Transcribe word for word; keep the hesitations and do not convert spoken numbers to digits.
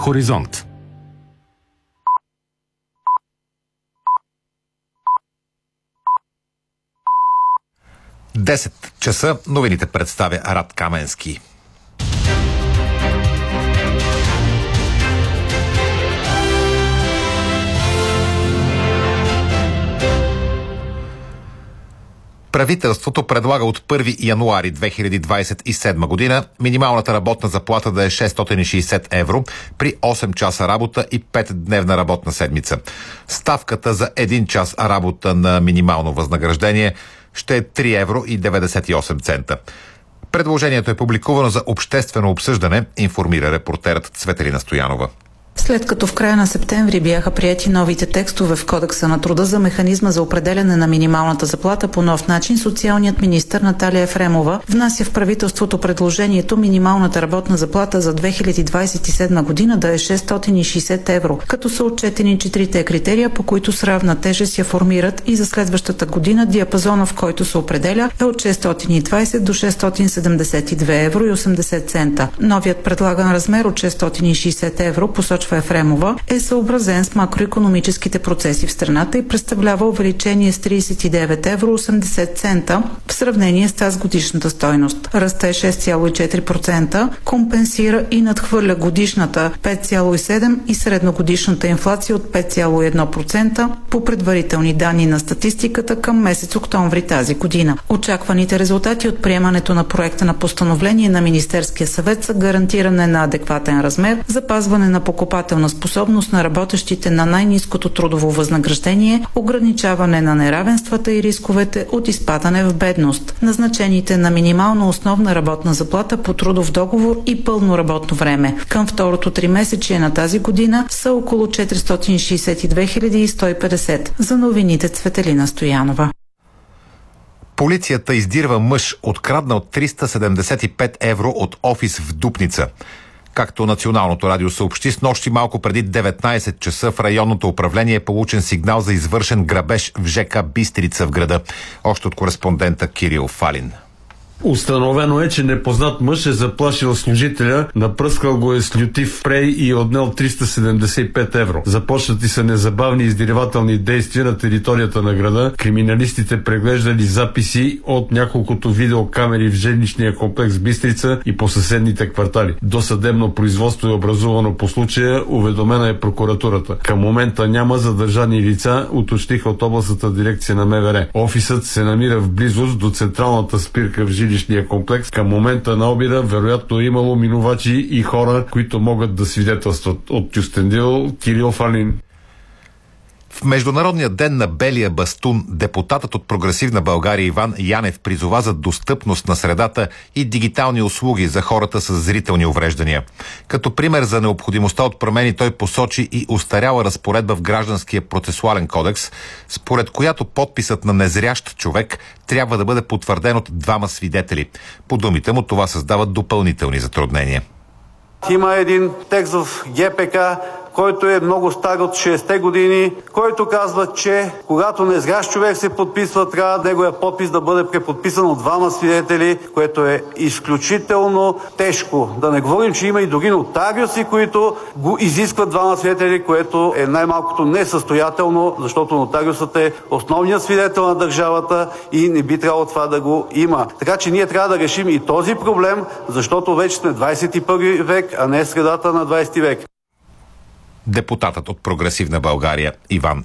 Хоризонт. десет часа новините представя Рад Каменски. Правителството предлага от първи януари две хиляди двадесет и седма година минималната работна заплата да е шестстотин и шейсет евро при осем часа работа и петдневна работна седмица. Ставката за един час работа на минимално възнаграждение ще е три евро и деветдесет и осем цента. Предложението е публикувано за обществено обсъждане, информира репортерът Цветелина Стоянова. След като в края на септември бяха приети новите текстове в Кодекса на труда за механизма за определяне на минималната заплата по нов начин, социалният министър Наталия Ефремова внася в правителството предложението минималната работна заплата за две хиляди двадесет и седма година да е шестстотин и шейсет евро, като са отчетени четирите критерия, по които с равна тежест я формират, и за следващата година диапазона, в който се определя, е от шестстотин и двадесет до шестстотин седемдесет и две евро и осемдесет цента. Новият предлаган размер от шестстотин и шейсет евро, посочва Ефремова, е съобразен с макроикономическите процеси в страната и представлява увеличение с тридесет и девет евро и осемдесет цента в сравнение с тази годишната стойност. Ръста е шест цяло и четири процента, компенсира и надхвърля годишната пет цяло и седем процента и средногодишната инфлация от пет цяло и едно процента по предварителни данни на статистиката към месец октомври тази година. Очакваните резултати от приемането на проекта на постановление на Министерския съвет са гарантиране на адекватен размер, запазване на покупателната способност на работещите на най-ниското трудово възнаграждение, ограничаване на неравенствата и рисковете от изпадане в бедност. Назначените на минимална основна работна заплата по трудов договор и пълно работно време към второто тримесечие на тази година са около четиристотин шейсет и две хиляди и сто и петдесет. За новините Цветелина Стоянова. Полицията издирва мъж, откраднал триста седемдесет и пет евро от офис в Дупница. Както Националното радио съобщи, с нощи малко преди деветнадесет часа в районното управление е получен сигнал за извършен грабеж в ЖК Бистрица в града. Още от кореспондента Кирил Фалин. Установено е, че непознат мъж е заплашил служителя, напръскал го е с лютив спрей и е отнел триста седемдесет и пет евро. Започнати са незабавни издирвателни действия на територията на града. Криминалистите преглеждали записи от няколкото видеокамери в жилищния комплекс Бистрица и по съседните квартали. Досъдебно производство е образувано по случая, уведомена е прокуратурата. Към момента няма задържани лица, уточниха от областната дирекция на МВР. Офисът се намира в близост до централната спирка в жилищния комплекс. Към момента на обира вероятно е имало минувачи и хора, които могат да свидетелстват. От Кюстендил, Кирил Фалин. В Международния ден на белия бастун депутатът от Прогресивна България Иван Янев призова за достъпност на средата и дигитални услуги за хората с зрителни увреждания. Като пример за необходимостта от промени той посочи и устаряла разпоредба в Гражданския процесуален кодекс, според която подписът на незрящ човек трябва да бъде потвърден от двама свидетели. По думите му това създава допълнителни затруднения. Има един текст в ГПК, който е много стар от шейсетте години, който казва, че когато незрящ човек се подписва, трябва неговия подпис да бъде преподписан от двама свидетели, което е изключително тежко. Да не говорим, че има и други нотариуси, които го изискват двама свидетели, което е най-малкото несъстоятелно, защото нотариусът е основният свидетел на държавата и не би трябвало това да го има. Така че ние трябва да решим и този проблем, защото вече сме двадесет и първи век, а не средата на двадесети век. Депутатът от Прогресивна България Иван